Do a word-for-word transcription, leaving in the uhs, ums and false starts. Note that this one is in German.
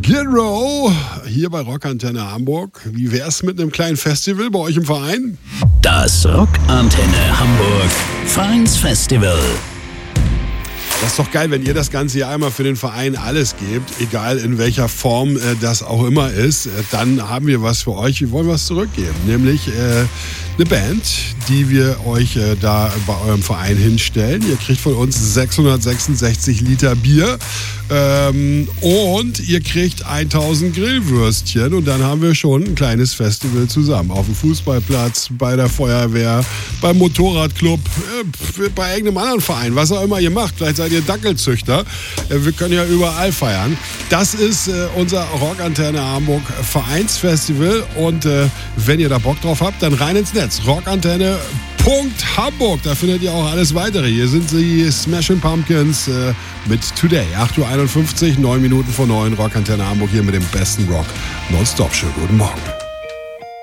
Skid Row hier bei Rockantenne Hamburg. Wie wär's mit einem kleinen Festival bei euch im Verein? Das Rockantenne Hamburg Vereinsfestival. Das ist doch geil, wenn ihr das ganze Jahr einmal für den Verein alles gebt, egal in welcher Form äh, das auch immer ist, äh, dann haben wir was für euch. Wir wollen was zurückgeben, nämlich äh, eine Band, die wir euch äh, da bei eurem Verein hinstellen. Ihr kriegt von uns sechshundertsechsundsechzig Liter Bier ähm, und ihr kriegt tausend Grillwürstchen und dann haben wir schon ein kleines Festival zusammen. Auf dem Fußballplatz, bei der Feuerwehr, beim Motorradclub, äh, bei irgendeinem anderen Verein, was auch immer ihr macht. Vielleicht seid ihr Dackelzüchter. Äh, wir können ja überall feiern. Das ist äh, unser Rockantenne Hamburg Vereinsfestival und äh, wenn ihr da Bock drauf habt, dann rein ins Netz. Rockantenne Punkt Hamburg, da findet ihr auch alles weitere. Hier sind sie, Smashing Pumpkins äh, mit Today. acht Uhr einundfünfzig, neun Minuten vor neun, Rockantenne Hamburg hier mit dem besten Rock. Nonstop, schönen guten Morgen.